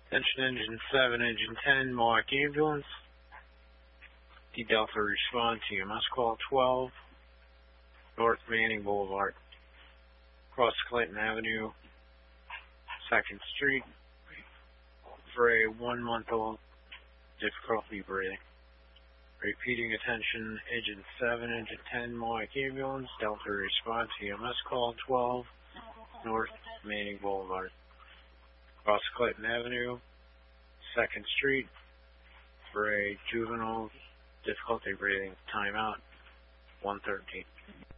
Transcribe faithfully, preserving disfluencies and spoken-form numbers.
Attention Engine seven, Engine ten, Mohawk Ambulance. D Delta respond to E M S call twelve, North Manning Boulevard, across Clinton Avenue, second Street, for a one-month-old difficulty breathing. Repeating attention, Engine seven, Engine ten, Mohawk Ambulance, Delta respond to E M S call twelve, North Manning Boulevard, across Clinton Avenue, second Street, for a juvenile difficulty breathing. Timeout, one thirteen.